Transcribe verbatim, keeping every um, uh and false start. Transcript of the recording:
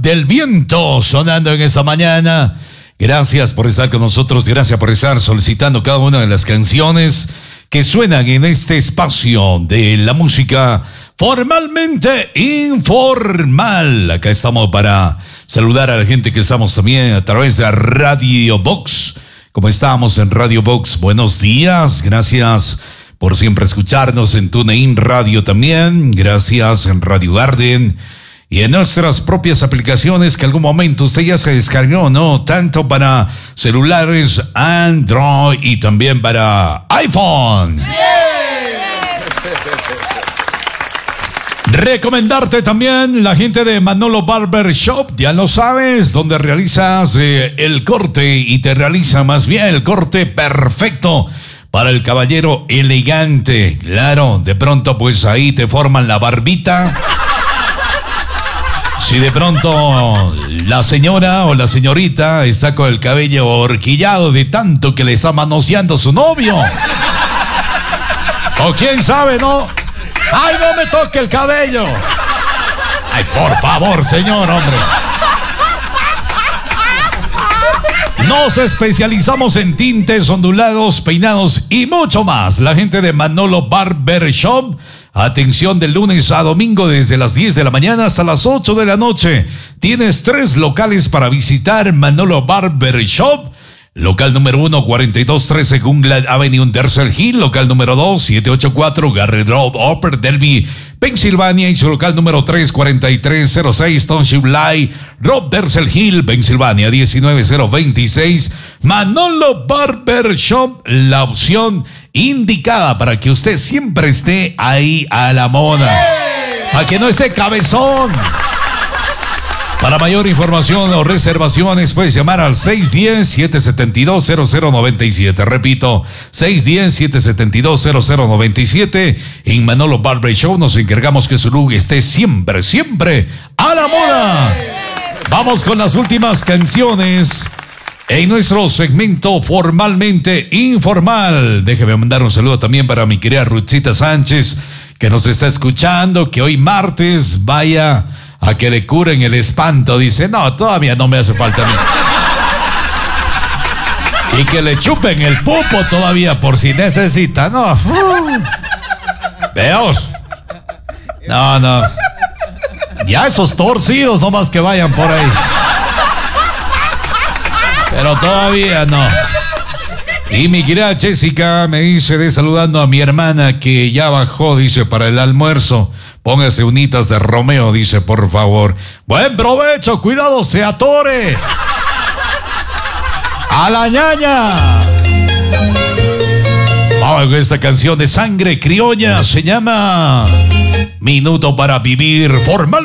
del viento sonando en esta mañana. Gracias por estar con nosotros, gracias por estar solicitando cada una de las canciones que suenan en este espacio de la música formalmente informal. Acá estamos para saludar a la gente que estamos también a través de Radio Box. Como estamos en Radio Box, buenos días, gracias por siempre escucharnos en TuneIn Radio también, gracias en Radio Garden y en nuestras propias aplicaciones que algún momento usted ya se descargó, ¿no? Tanto para celulares Android y también para iPhone. Recomendarte también la gente de Manolo Barber Shop, ya lo sabes, donde realizas eh, el corte y te realiza más bien el corte perfecto para el caballero elegante. Claro, de pronto pues ahí te forman la barbita. Si de pronto la señora o la señorita está con el cabello horquillado de tanto que le está manoseando su novio. O quién sabe, ¿no? ¡Ay, no me toque el cabello! ¡Ay, por favor, señor, hombre! Nos especializamos en tintes, ondulados, peinados y mucho más. La gente de Manolo Barber Shop. Atención, de lunes a domingo desde las diez de la mañana hasta las ocho de la noche. Tienes tres locales para visitar Manolo Barber Shop. Local número uno, cuarenta y dos trece Gungland Avenue, Tercer Hill. Local número dos, setecientos ochenta y cuatro Garrett Road, Upper Delby, Pensilvania. Y su local número tres, cuarenta y tres cero seis Township Line, Road, Tercer Hill, Pensilvania, diecinueve cero veintiséis. Manolo Barber Shop, la opción indicada para que usted siempre esté ahí a la moda. Para que no esté cabezón. Para mayor información o reservaciones puedes llamar al seis uno cero, siete siete dos, cero cero nueve siete. Repito, seis uno cero, siete siete dos, cero cero nueve siete. En Manolo Barber Show nos encargamos que su look esté siempre, siempre a la moda. Vamos con las últimas canciones en nuestro segmento formalmente informal. Déjeme mandar un saludo también para mi querida Ruthcita Sánchez, que nos está escuchando, que hoy martes vaya a que le curen el espanto. Dice, no, todavía no me hace falta a mí. Y que le chupen el pupo todavía por si necesita. No. Uh. Veos. No, no. Ya esos torcidos nomás que vayan por ahí. Pero todavía no. Y mi querida Jessica me dice de saludando a mi hermana que ya bajó, dice, para el almuerzo. Póngase unitas de Romeo, dice, por favor. Buen provecho, cuidado, se atore. A la ñaña. Vamos con esta canción de sangre criolla. Se llama Minuto para Vivir Formal.